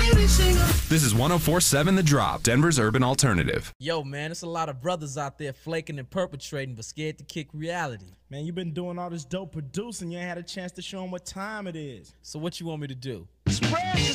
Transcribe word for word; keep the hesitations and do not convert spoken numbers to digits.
This is one oh four point seven The Drop, Denver's urban alternative. Yo, man, it's a lot of brothers out there flaking and perpetrating, but scared to kick reality. Man, you been doing all this dope producing. You ain't had a chance to show them what time it is. So what you want me to do? Spread